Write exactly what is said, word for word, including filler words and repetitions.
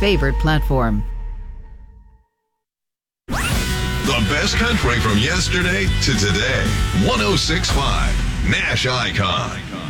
favorite platform. The best country from yesterday to today. one oh six point five Nash Icon.